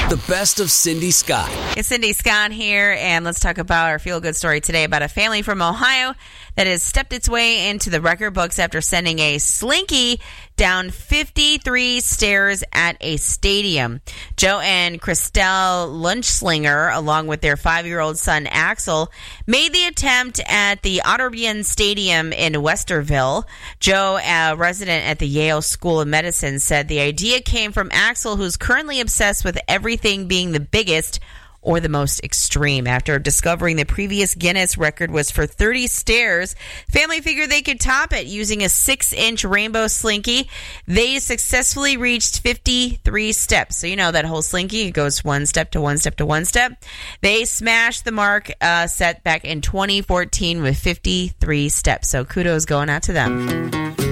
The best of Cindy Scott. It's Cindy Scott here, and let's talk about our feel-good story today about a family from Ohio that has stepped its way into the record books after sending a Slinky down 53 stairs at a stadium. Joe and Christelle Lunchslinger, along with their 5-year-old son Axel, made the attempt at the Otterbein Stadium in Westerville. Joe, a resident at the Yale School of Medicine, said the idea came from Axel, who's currently obsessed with everything being the biggest or the most extreme. After discovering the previous Guinness record was for 30 stairs, family figured they could top it using a 6-inch rainbow Slinky. They successfully reached 53 steps. So you know that whole Slinky, it goes one step to one step to one step. They smashed the mark set back in 2014 with 53 steps. So kudos going out to them.